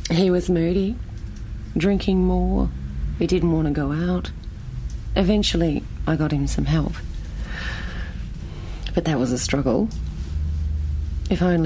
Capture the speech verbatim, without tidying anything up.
He was moody, drinking more. He didn't want to go out. Eventually, I got him some help. But that was a struggle. If only